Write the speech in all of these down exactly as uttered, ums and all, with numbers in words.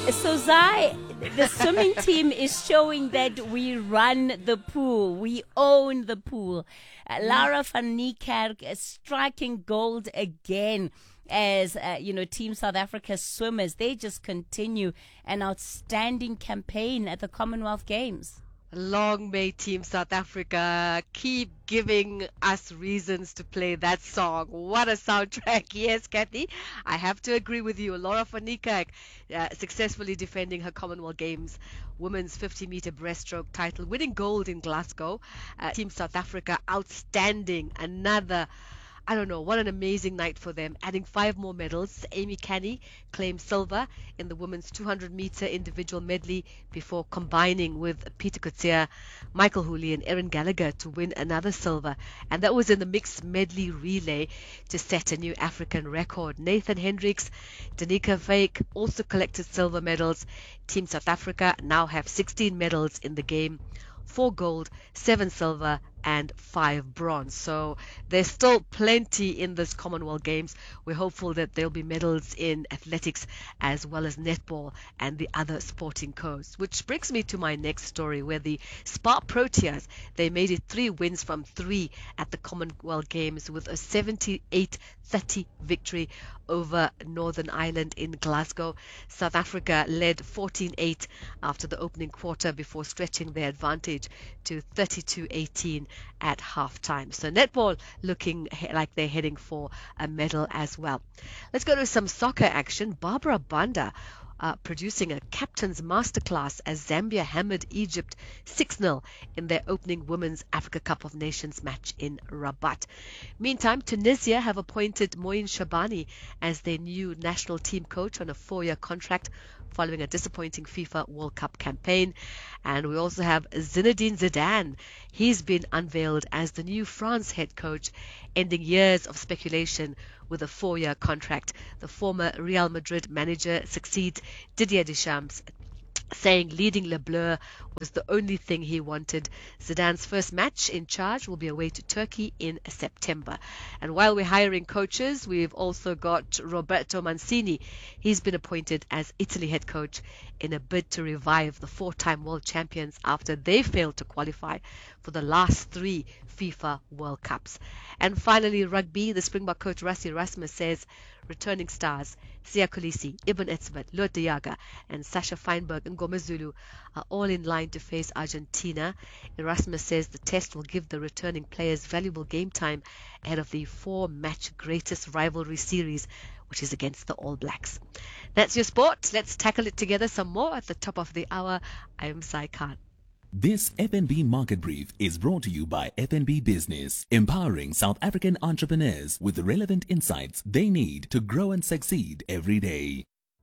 So Zai, the swimming team is showing that we run the pool. We own the pool. Uh, Lara van Niekerk is striking gold again as, uh, you know, Team South Africa swimmers. They just continue an outstanding campaign at the Commonwealth Games. Long may Team South Africa keep giving us reasons to play that song. What a soundtrack. Yes, Kathy, I have to agree with you. Lara van Niekerk uh, successfully defending her Commonwealth Games women's fifty meter breaststroke title, winning gold in Glasgow. Uh, Team South Africa outstanding. Another I don't know, what an amazing night for them. Adding five more medals. Amy Canny claimed silver in the women's two hundred meter individual medley before combining with Peter Coetzee, Michael Hooley and Erin Gallagher to win another silver. And that was in the mixed medley relay to set a new African record. Nathan Hendricks, Danica Fake also collected silver medals. Team South Africa now have sixteen medals in the game. Four gold, seven silver, and five bronze. So there's still plenty in this Commonwealth Games. We're hopeful that there'll be medals in athletics as well as netball and the other sporting codes. Which brings me to my next story, where the Spa Proteas, they made it three wins from three at the Commonwealth Games with a seventy-eight thirty victory over Northern Ireland in Glasgow. South Africa led fourteen eight after the opening quarter before stretching their advantage to thirty-two eighteen at halftime. So netball looking like they're heading for a medal as well. Let's go to some soccer action. Barbara Banda Uh, producing a captain's masterclass as Zambia hammered Egypt six nil in their opening Women's Africa Cup of Nations match in Rabat. Meantime, Tunisia have appointed Moin Shabani as their new national team coach on a four-year contract following a disappointing FIFA World Cup campaign. And we also have Zinedine Zidane. He's been unveiled as the new France head coach, ending years of speculation with a four-year contract. The former Real Madrid manager succeeds Didier Deschamps, saying leading Le Bleu was the only thing he wanted. Zidane's first match in charge will be away to Turkey in September. And while we're hiring coaches, we've also got Roberto Mancini. He's been appointed as Italy head coach in a bid to revive the four-time world champions after they failed to qualify for the last three FIFA World Cups. And finally, rugby, the Springbok coach Rassie Erasmus says returning stars Siya Kolisi, Ibn Etzebeth, Lood de Jager and Sasha Feinberg and Ngome Zulu are all in line to face Argentina. Erasmus says the test will give the returning players valuable game time ahead of the four-match greatest rivalry series, which is against the All Blacks. That's your sport. Let's tackle it together some more at the top of the hour. I'm Sai Khan. This F N B Market Brief is brought to you by F N B Business, empowering South African entrepreneurs with the relevant insights they need to grow and succeed every day.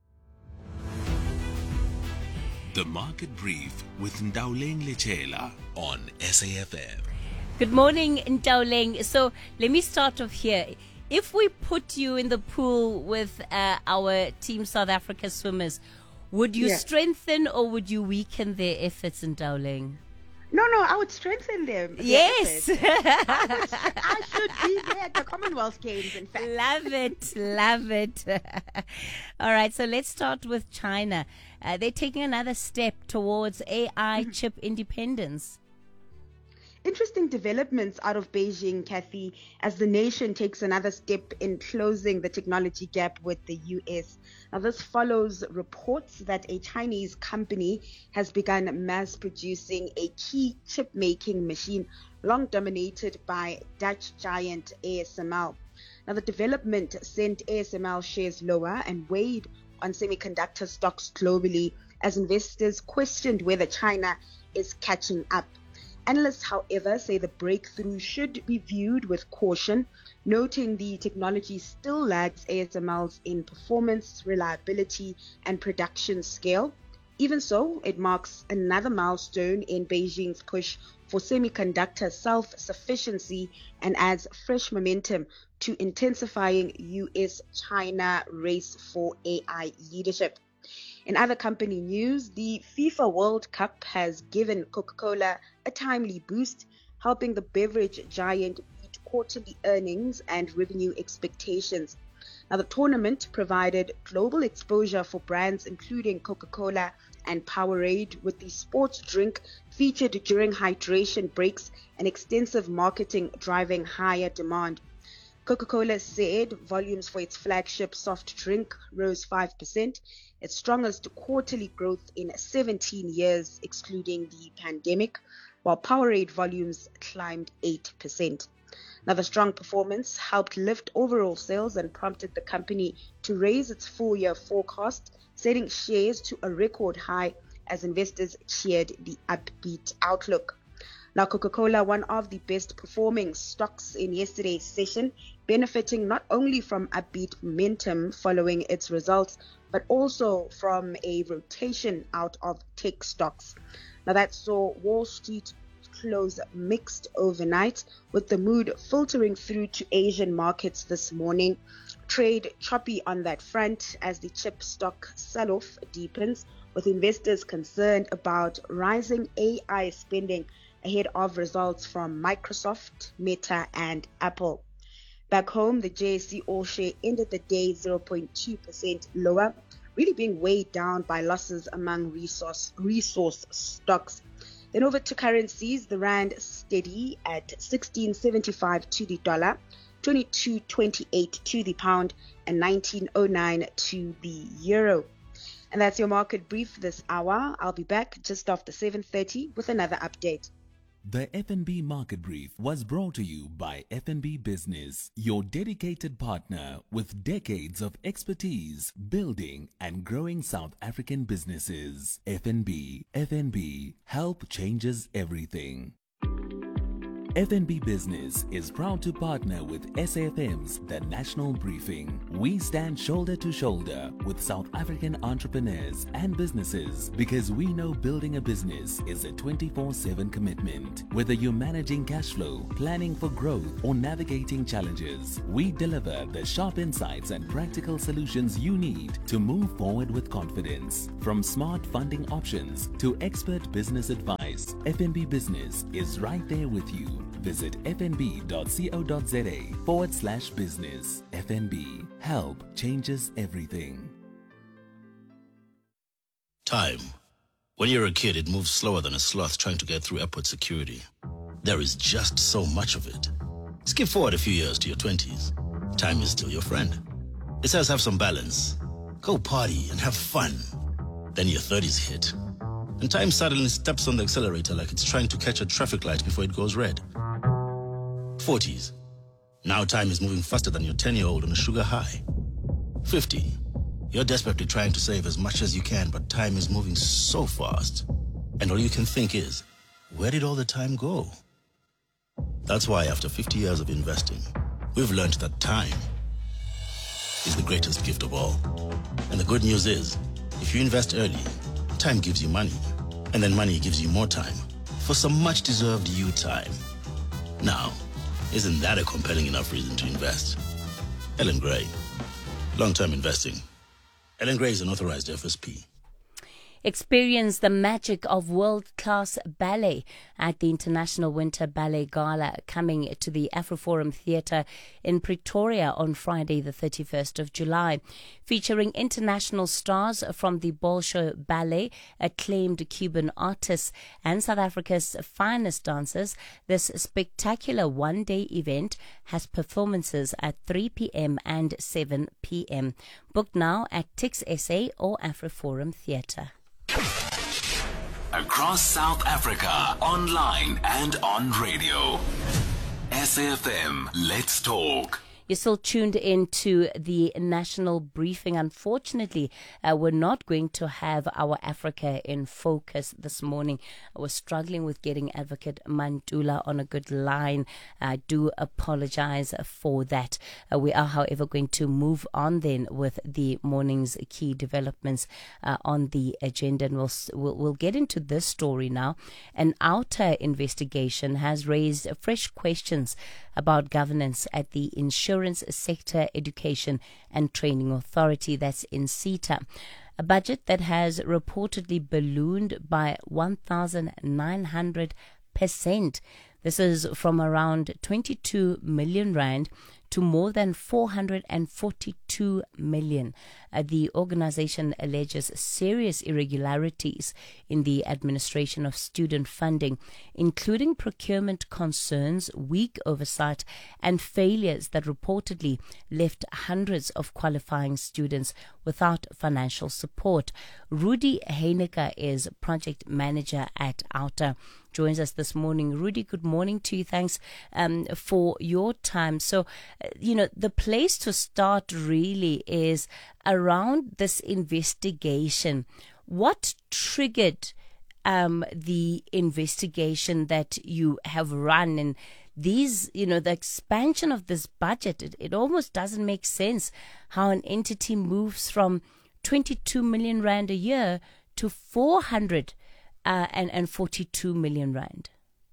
The Market Brief with Ndauleng Lechela on S A F M. Good morning, Ndauleng. So let me start off here. If we put you in the pool with uh, our Team South Africa swimmers, would you yeah. strengthen or would you weaken their efforts in Ndauleng? No, no, I would strengthen them. Yes. I, would, I should be there at the Commonwealth Games, in fact. Love it, love it. All right, so let's start with China. Uh, they're taking another step towards A I mm-hmm. chip independence. Interesting developments out of Beijing, Kathy, as the nation takes another step in closing the technology gap with the U S. Now, this follows reports that a Chinese company has begun mass producing a key chip-making machine long dominated by Dutch giant A S M L. Now, the development sent A S M L shares lower and weighed on semiconductor stocks globally as investors questioned whether China is catching up. Analysts, however, say the breakthrough should be viewed with caution, noting the technology still lags A S M Ls in performance, reliability, and production scale. Even so, it marks another milestone in Beijing's push for semiconductor self-sufficiency and adds fresh momentum to intensifying U S-China race for A I leadership. In other company news, the FIFA World Cup has given Coca-Cola a timely boost, helping the beverage giant beat quarterly earnings and revenue expectations. Now, the tournament provided global exposure for brands including Coca-Cola and Powerade, with the sports drink featured during hydration breaks and extensive marketing driving higher demand. Coca-Cola said volumes for its flagship soft drink rose five percent, its strongest quarterly growth in seventeen years, excluding the pandemic, while Powerade volumes climbed eight percent. Now, the strong performance helped lift overall sales and prompted the company to raise its full-year forecast, setting shares to a record high as investors cheered the upbeat outlook. Now, Coca-Cola, one of the best performing stocks in yesterday's session, benefiting not only from upbeat momentum following its results, but also from a rotation out of tech stocks. Now, that saw Wall Street close mixed overnight, with the mood filtering through to Asian markets this morning. Trade choppy on that front as the chip stock sell-off deepens, with investors concerned about rising A I spending ahead of results from Microsoft, Meta, and Apple. Back home, the J S E All Share ended the day zero point two percent lower, really being weighed down by losses among resource resource stocks. Then over to currencies, the rand steady at sixteen seventy-five to the dollar, twenty-two twenty-eight to the pound, and nineteen oh nine to the euro. And that's your market brief this hour. I'll be back just after seven thirty with another update. The F N B Market Brief was brought to you by F N B Business, your dedicated partner with decades of expertise building and growing South African businesses. F N B, F N B, help changes everything. F N B Business is proud to partner with S A F M's The National Briefing. We stand shoulder to shoulder with South African entrepreneurs and businesses because we know building a business is a twenty-four seven commitment. Whether you're managing cash flow, planning for growth, or navigating challenges, we deliver the sharp insights and practical solutions you need to move forward with confidence. From smart funding options to expert business advice, F N B Business is right there with you. Visit fnb.co.za forward slash business. F N B. Help changes everything. Time. When you're a kid, it moves slower than a sloth trying to get through airport security. There is just so much of it. Skip forward a few years to your twenties. Time is still your friend. It says have some balance. Go party and have fun. Then your thirties hit. And time suddenly steps on the accelerator like it's trying to catch a traffic light before it goes red. forties. Now time is moving faster than your ten-year-old on a sugar high. fifty. You're desperately trying to save as much as you can, but time is moving so fast. And all you can think is, where did all the time go? That's why after fifty years of investing, we've learned that time is the greatest gift of all. And the good news is, if you invest early, time gives you money, and then money gives you more time for some much-deserved you time. Now, isn't that a compelling enough reason to invest? Ellen Gray, long-term investing. Ellen Gray is an authorized F S P. Experience the magic of world-class ballet at the International Winter Ballet Gala coming to the AfroForum Theatre in Pretoria on Friday the thirty-first of July. Featuring international stars from the Bolshoi Ballet, acclaimed Cuban artists and South Africa's finest dancers, this spectacular one-day event has performances at three p.m. and seven p.m. Book now at Tix S A or AfroForum Theatre. Across South Africa, online and on radio. S A F M, let's talk. You're still tuned in to the national briefing. Unfortunately, uh, we're not going to have our Africa in focus this morning. I was struggling with getting Advocate Mandula on a good line. I do apologize for that. Uh, we are, however, going to move on then with the morning's key developments uh, on the agenda. And we'll, we'll, we'll get into this story now. An outer investigation has raised fresh questions about governance at the Insurance Sector Education and Training Authority, that's INSETA. A budget that has reportedly ballooned by one thousand nine hundred percent. This is from around twenty-two million rand to to more than four hundred forty-two million. Uh, the organization alleges serious irregularities in the administration of student funding, including procurement concerns, weak oversight, and failures that reportedly left hundreds of qualifying students without financial support. Rudy Heineke is project manager at OUTA. Joins us this morning. Rudy, good morning to you. Thanks um, for your time. So, uh, you know, the place to start really is around this investigation. What triggered um, the investigation that you have run? And these, you know, the expansion of this budget, it, it almost doesn't make sense how an entity moves from twenty-two million rand a year to four hundred Uh, and, and forty-two million rand.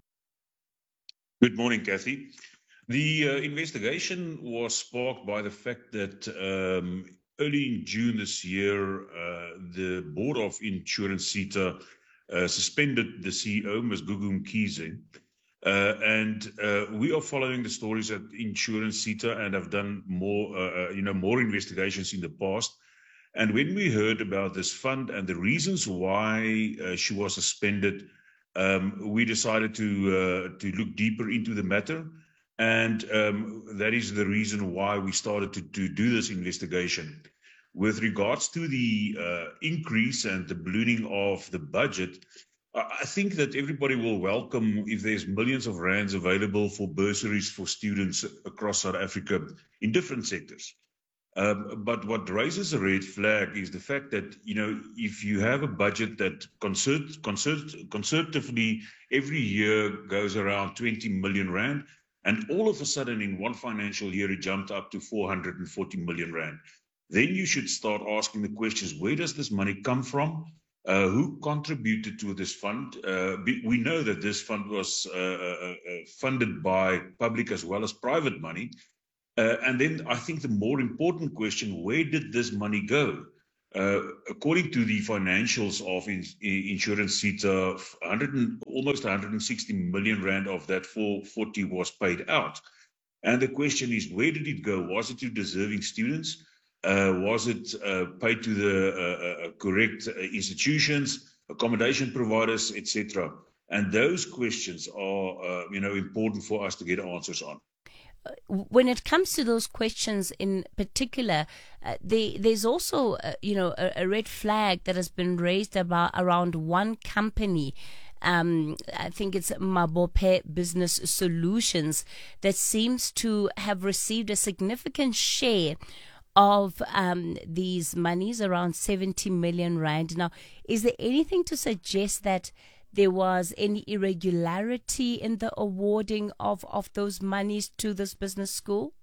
Good morning, Kathy. The uh, investigation was sparked by the fact that um, early in June this year, uh, the Board of Insurance SETA uh, suspended the C E O, Miz Gugu Mkhize. Uh, and uh, we are following the stories at Insurance SETA and have done more, uh, you know, more investigations in the past. And when we heard about this fund and the reasons why uh, she was suspended, um, we decided to uh, to look deeper into the matter. And um, that is the reason why we started to, to do this investigation. With regards to the uh, increase and the ballooning of the budget, I think that everybody will welcome if there's millions of rands available for bursaries for students across South Africa in different sectors. Um, but what raises a red flag is the fact that, you know, if you have a budget that concert, concert, conservatively every year goes around twenty million rand, and all of a sudden in one financial year it jumped up to four hundred forty million rand, then you should start asking the questions, where does this money come from? Uh, who contributed to this fund? Uh, we know that this fund was uh, uh, funded by public as well as private money. Uh, and then I think the more important question, where did this money go? Uh, according to the financials of in, Insurance SETA, one hundred and, almost one hundred sixty million rand of that four hundred forty was paid out. And the question is, where did it go? Was it to deserving students? Uh, was it uh, paid to the uh, uh, correct uh, institutions, accommodation providers, et cetera? And those questions are, uh, you know, important for us to get answers on. When it comes to those questions in particular, uh, they, there's also, uh, you know, a, a red flag that has been raised about around one company. Um, I think it's Mabope Business Solutions that seems to have received a significant share of um, these monies, around seventy million rand. Now, is there anything to suggest that there was any irregularity in the awarding of, of those monies to this business school?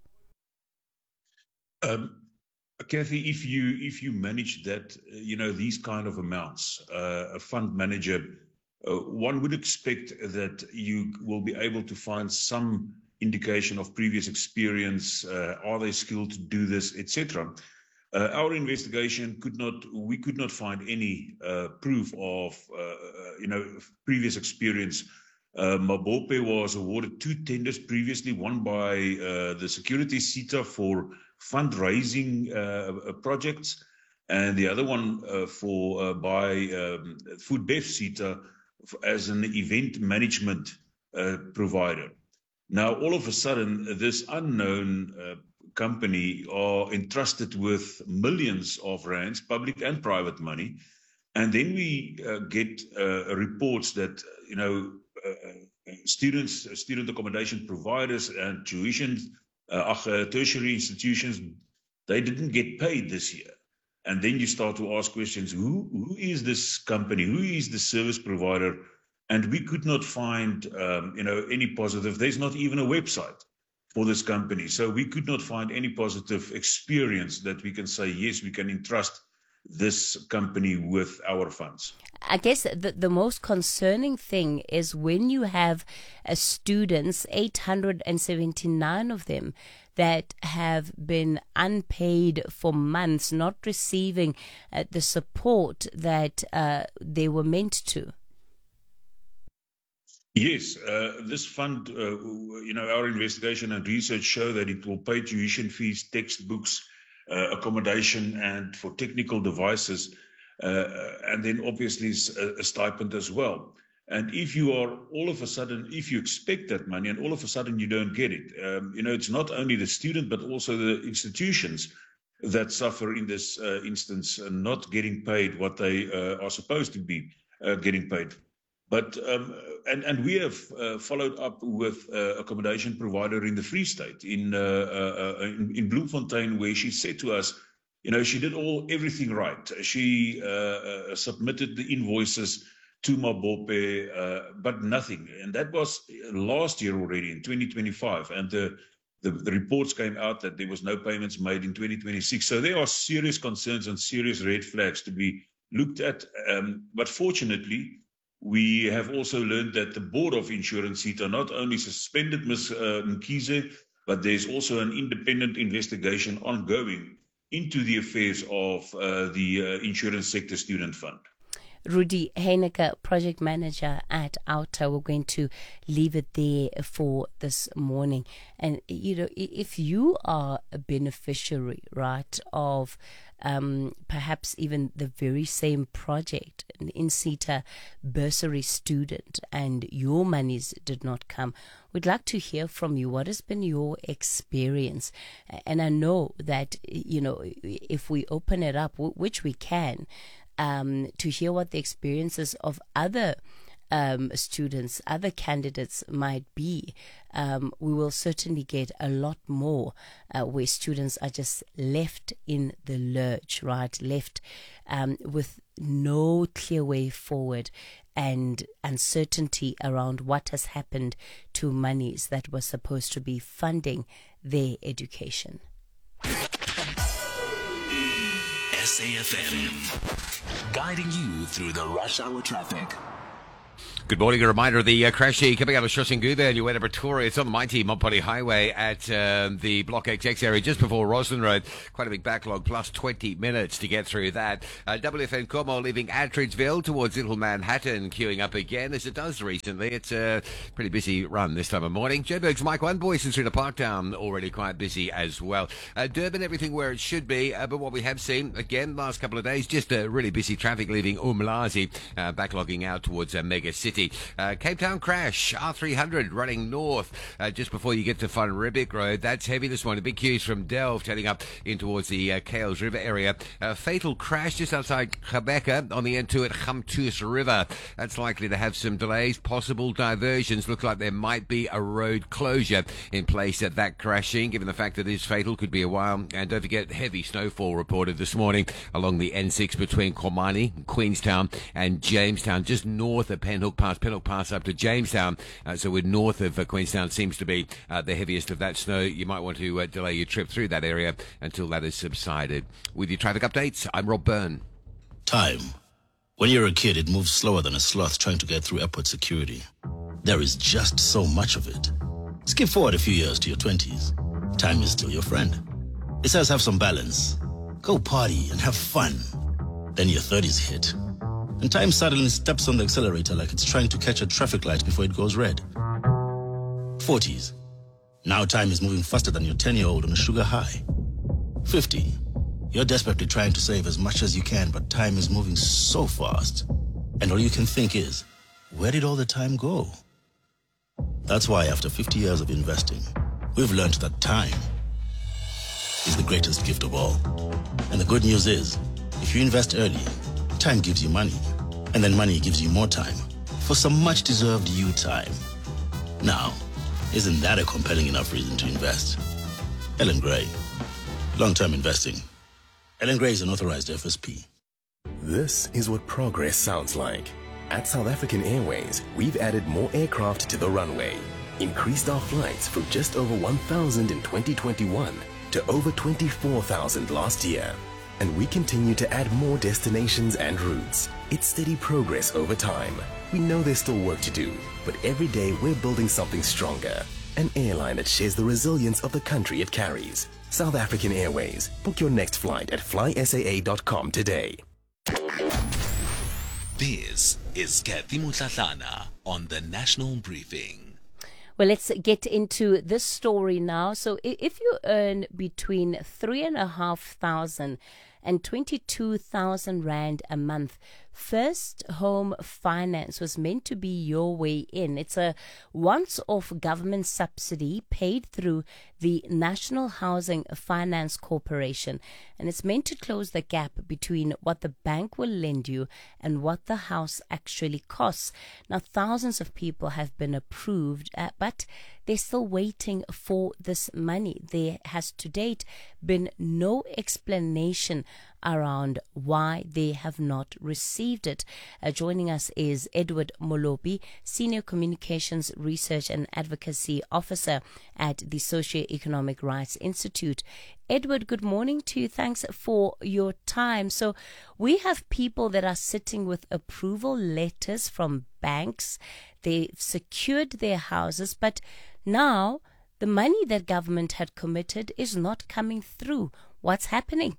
Um, Kathy, if you if you manage that, you know, these kind of amounts, uh, a fund manager, uh, one would expect that you will be able to find some indication of previous experience. Uh, are they skilled to do this, et cetera. Uh, our investigation could not, we could not find any uh, proof of, uh, you know, previous experience. Uh, Mabope was awarded two tenders previously, one by uh, the Security SETA for fundraising uh, projects, and the other one uh, for uh, by um, Foodbev SETA as an event management uh, provider. Now, all of a sudden, this unknown uh, company are entrusted with millions of rands, public and private money, and then we uh, get uh, reports that, you know, uh, students, student accommodation providers, and tuition, uh, tertiary institutions, they didn't get paid this year. And then you start to ask questions: Who who is this company? Who is the service provider? And we could not find, um, you know, any positive. There's not even a website for this company. So we could not find any positive experience that we can say, yes, we can entrust this company with our funds. I guess the, the most concerning thing is when you have uh, students, eight hundred seventy-nine of them, that have been unpaid for months, not receiving uh, the support that uh, they were meant to. Yes, uh, this fund, uh, you know, our investigation and research show that it will pay tuition fees, textbooks, uh, accommodation, and for technical devices, uh, and then obviously a, a stipend as well. And if you are all of a sudden, if you expect that money and all of a sudden you don't get it, um, you know, it's not only the student, but also the institutions that suffer in this uh, instance, uh, not getting paid what they uh, are supposed to be uh, getting paid. But um, and and we have uh, followed up with uh, accommodation provider in the Free State in, uh, uh, in in Bloemfontein, where she said to us, you know, she did all everything right. She uh, uh, submitted the invoices to Mabope, uh, but nothing. And that was last year already in twenty twenty-five, and the, the the reports came out that there was no payments made in twenty twenty-six. So there are serious concerns and serious red flags to be looked at. Um, but fortunately, we have also learned that the Board of Insurance SETA not only suspended Miz Uh, Mkhize, but there's also an independent investigation ongoing into the affairs of uh, the uh, Insurance Sector Student Fund. Rudy Heineke, Project Manager at Outer. We're going to leave it there for this morning. And, you know, if you are a beneficiary, right, of um, perhaps even the very same project, an INSETA bursary student, and your monies did not come, we'd like to hear from you. What has been your experience? And I know that, you know, if we open it up, which we can, Um, to hear what the experiences of other um, students, other candidates might be, um, we will certainly get a lot more uh, where students are just left in the lurch, right? Left um, with no clear way forward and uncertainty around what has happened to monies that were supposed to be funding their education. S A F M, guiding you through the rush hour traffic. Good morning. A reminder of the uh, crash here coming out of Soshanguve and Ueda Pretoria. It's on the mighty Montpellier Highway at um, the Block X X area just before Roslyn Road. Quite a big backlog, plus twenty minutes to get through that. Uh, W F N Como leaving Attridgeville towards Little Manhattan, queuing up again as it does recently. It's a pretty busy run this time of morning. Joburg's Mike One Boyson Street to Parktown already quite busy as well. Uh, Durban, everything where it should be, uh, but what we have seen again last couple of days, just a really busy traffic leaving Umlazi, uh, backlogging out towards uh, Mega City. Uh, Cape Town crash, R three hundred running north uh, just before you get to Van Riebeek Road. That's heavy this morning. Big queues from Delft heading up in towards the uh, Kales River area. Uh, fatal crash just outside Gqeberha on the N two at Gamtoos River. That's likely to have some delays, possible diversions. Look like there might be a road closure in place at that crashing, given the fact that it is fatal, could be a while. And don't forget, heavy snowfall reported this morning along the N six between Komani, Queenstown and Jamestown, just north of Penhook Pass. Penhook Pass up to Jamestown, uh, so we're north of uh, Queenstown seems to be uh, the heaviest of that snow. You might want to uh, delay your trip through that area until that has subsided. With your traffic updates, I'm Rob Byrne. Time. When you're a kid, it moves slower than a sloth trying to get through airport security. There is just so much of it. Skip forward a few years to your twenties. Time is still your friend. It says have some balance. Go party and have fun. Then your thirties hit. And time suddenly steps on the accelerator like it's trying to catch a traffic light before it goes red. forties. Now time is moving faster than your ten-year-old on a sugar high. fifty. You're desperately trying to save as much as you can, but time is moving so fast. And all you can think is, where did all the time go? That's why after fifty years of investing, we've learned that time is the greatest gift of all. And the good news is, if you invest early, time gives you money, and then money gives you more time for some much-deserved you time. Now, isn't that a compelling enough reason to invest? Ellen Gray, long-term investing. Ellen Gray is an authorized F S P. This is what progress sounds like. At South African Airways, we've added more aircraft to the runway, increased our flights from just over one thousand in twenty twenty-one to over twenty-four thousand last year. And we continue to add more destinations and routes. It's steady progress over time. We know there's still work to do, but every day we're building something stronger. An airline that shares the resilience of the country it carries. South African Airways. Book your next flight at fly S A A dot com today. This is Kathy Mutlatlana on the National Briefing. Well, let's get into this story now. So i- if you earn between three and a half thousand and twenty-two thousand rand a month, First Home Finance was meant to be your way in. It's a once-off government subsidy paid through the National Housing Finance Corporation, and it's meant to close the gap between what the bank will lend you and what the house actually costs. Now, thousands of people have been approved, uh, but they're still waiting for this money. There has to date been no explanation around why they have not received it. Uh, joining us is Edward Molopi, Senior Communications Research and Advocacy Officer at the Socioeconomic Rights Institute. Edward, good morning to you. Thanks for your time. So we have people that are sitting with approval letters from banks. They've secured their houses, but now the money that government had committed is not coming through. What's happening?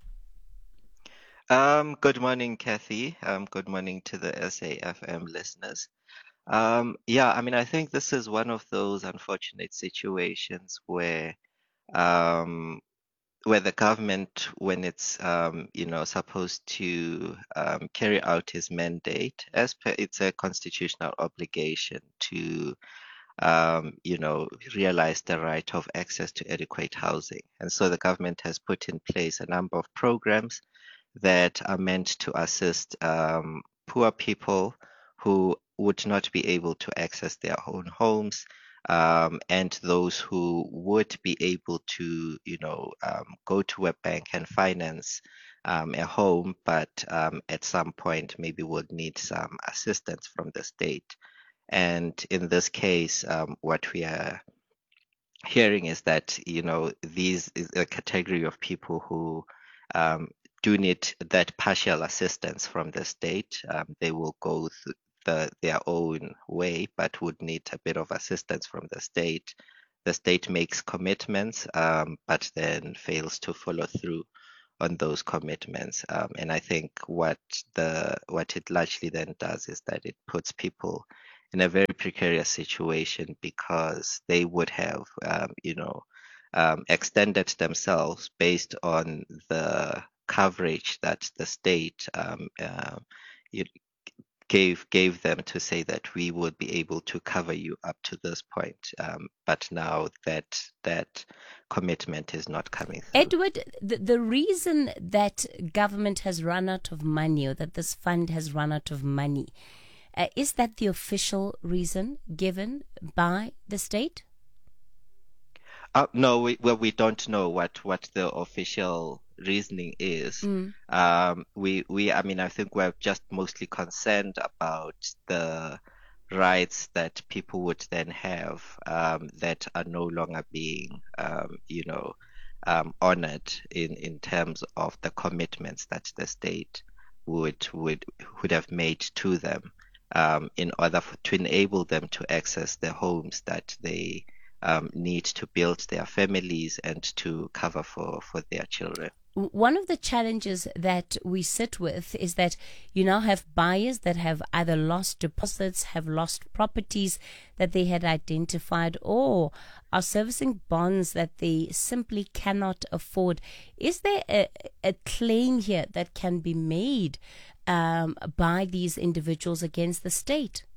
Um, good morning, Kathy. Um, good morning to the S A F M listeners. Um, yeah, I mean, I think this is one of those unfortunate situations where, um, where the government, when it's, um, you know, supposed to um, carry out its mandate, as per it's a constitutional obligation to, um, you know, realize the right of access to adequate housing. And so the government has put in place a number of programs that are meant to assist um, poor people who would not be able to access their own homes, um, and those who would be able to, you know, um, go to a bank and finance um, a home, but um, at some point maybe would need some assistance from the state. And in this case, um, what we are hearing is that, you know, these is a category of people who um, do need that partial assistance from the state. Um, they will go th- the, their own way, but would need a bit of assistance from the state. The state makes commitments, um, but then fails to follow through on those commitments. Um, and I think what the what it largely then does is that it puts people in a very precarious situation, because they would have, um, you know, um, extended themselves based on the coverage that the state um, uh, it gave gave them, to say that we would be able to cover you up to this point. Um, but now that that commitment is not coming through. Edward, the, the reason that government has run out of money, or that this fund has run out of money, uh, is that the official reason given by the state? Uh, no, we, well, we don't know what, what the official reasoning is. Mm. Um, we, we, I mean, I think we're just mostly concerned about the rights that people would then have, um, that are no longer being, um, you know, um, honored in, in terms of the commitments that the state would, would, would have made to them, um, in order for, to enable them to access the homes that they Um, need to build their families and to cover for, for their children. One of the challenges that we sit with is that you now have buyers that have either lost deposits, have lost properties that they had identified, or are servicing bonds that they simply cannot afford. Is there a, a claim here that can be made um, by these individuals against the state?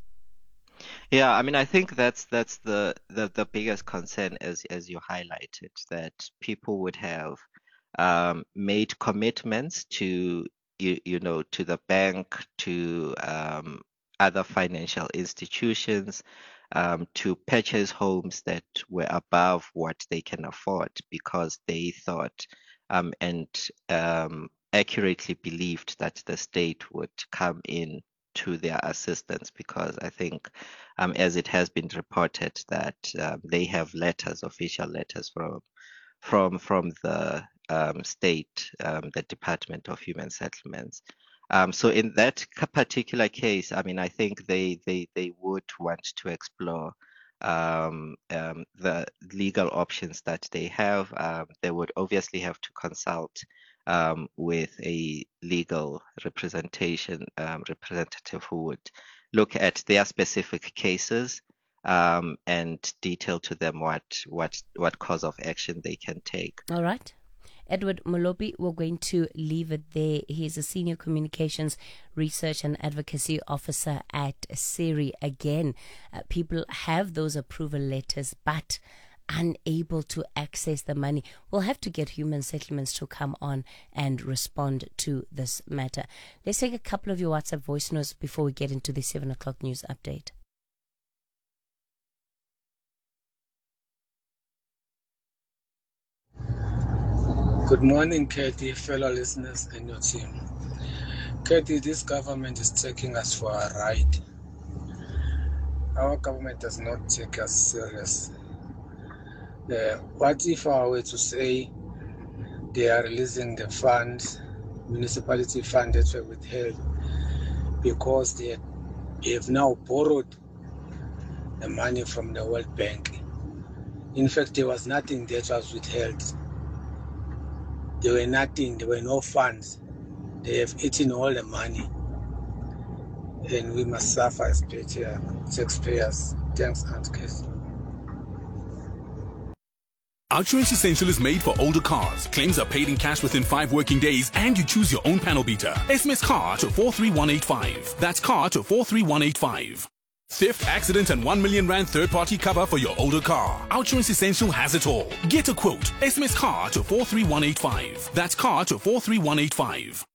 Yeah, I mean, I think that's that's the, the, the biggest concern, as as you highlighted, that people would have um, made commitments to you, you know to the bank, to um, other financial institutions, um, to purchase homes that were above what they can afford, because they thought um, and um, accurately believed that the state would come in to their assistance, because I think, um, as it has been reported, that um, they have letters, official letters from from from the um, state, um, the Department of Human Settlements. Um, so in that particular case, I mean, I think they they they would want to explore um, um, the legal options that they have. Um, they would obviously have to consult um, with a legal representation um, representative who would look at their specific cases um, and detail to them what what what cause of action they can take. All right. Edward Molobi, we're going to leave it there. He's a Senior Communications Research and Advocacy Officer at SERI. Again, uh, people have those approval letters, but unable to access the money. We'll have to get Human Settlements to come on and respond to this matter. Let's take a couple of your WhatsApp voice notes before we get into the seven o'clock news update. Good morning, Katie, fellow listeners and your team. Katie, this government is taking us for a ride. Our government does not take us serious. Uh, what if I were to say they are releasing the funds, municipality fund that were withheld, because they have now borrowed the money from the World Bank? In fact, there was nothing that was withheld. There were nothing, there were no funds. They have eaten all the money. And we must suffer as taxpayers. Thanks, Aunt Casey. Outsurance Essential is made for older cars. Claims are paid in cash within five working days, and you choose your own panel beater. S M S CAR to four three one eight five. That's CAR to four three one eight five. Theft, accident, and one million rand third-party cover for your older car. Outsurance Essential has it all. Get a quote. S M S CAR to four three one eight five. That's CAR to four three one eight five.